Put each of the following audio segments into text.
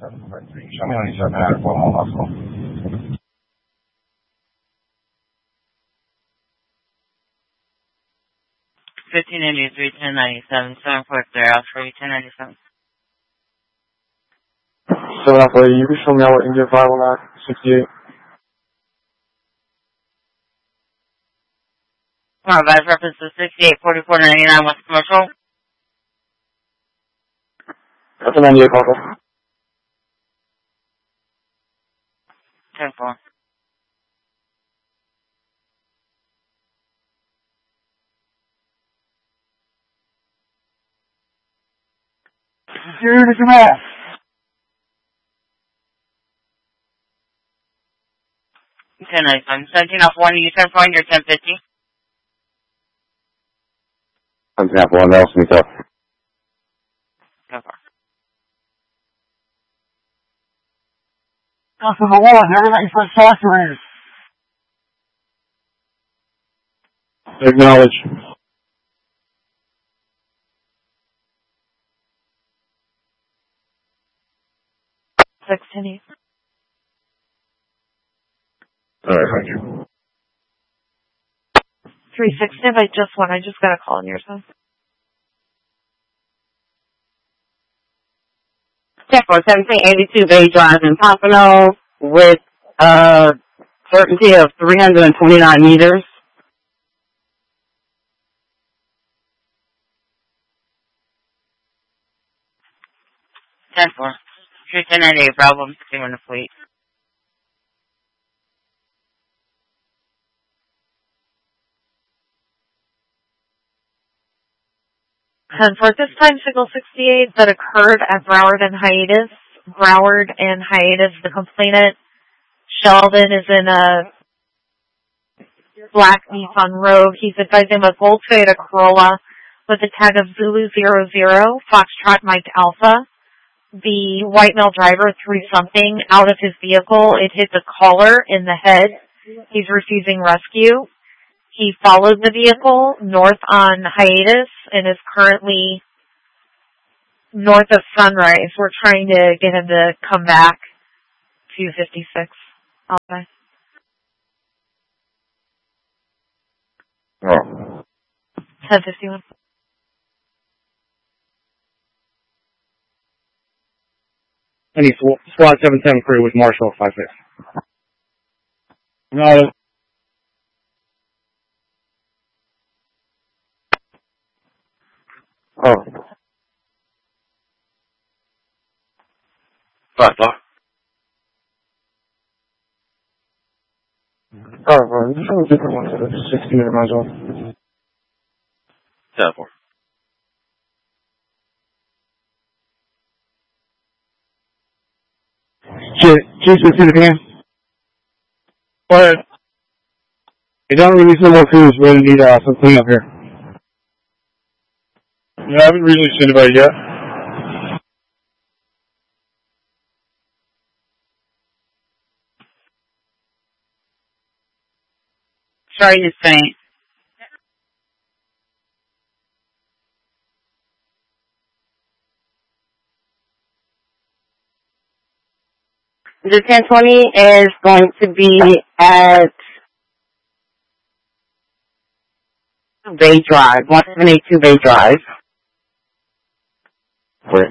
Show me on these other one muscle. 1583, 1097, 743, Oscar 1097. 743, you can show me out what India 519, 68. Vice reference to 68, 44, 99, West Commercial. That's a 98 call. 10-4. Dude, it's a mess. 1097, 17 off 1, you 10-4, you're 1050. 17 off 1, else me up. 10-4. Customer 1, everything for accessories. Acknowledge. $610. Alright, thank you. 360, I just got a call on your phone. 1782 Bay Drive in Pompano with certainty of 329 meters. 10-4. 1098, Bravo, 16 in the fleet. And for this time, signal 68 that occurred at Broward and Hiatus. Broward and Hiatus, the complainant, Sheldon, is in a black Nissan Rogue. He's advising a gold Toyota Corolla with a tag of Zulu 00, Foxtrot Mike Alpha. The white male driver threw something out of his vehicle. It hit the collar in the head. He's refusing rescue. He followed the vehicle north on Hiatus and is currently north of Sunrise. We're trying to get him to come back to 56. Okay. Oh. 1051. Any SWAT 710 crew with Marshall 56. No. Oh. 5 o'clock. Oh, well, this is a different one, so it's 16 minute miles off. 10-4. Shit, Chief, let's see the can. Go ahead. Hey, don't release no more crews. We're going to need some cleanup here. Yeah, I haven't released anybody yet. Sorry to faint. The 1020 is going to be at Bay Drive, 1782 Bay Drive. Wait.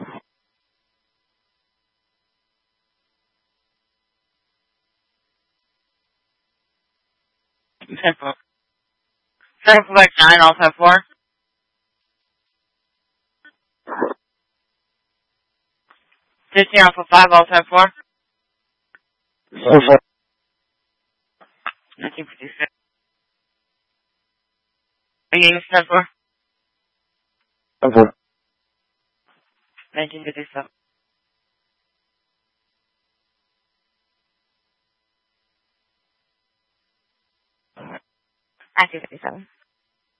Second flight 9, also 4. 15 off of 5, also 4. 1956. Again, 10-4. 1957. 1957.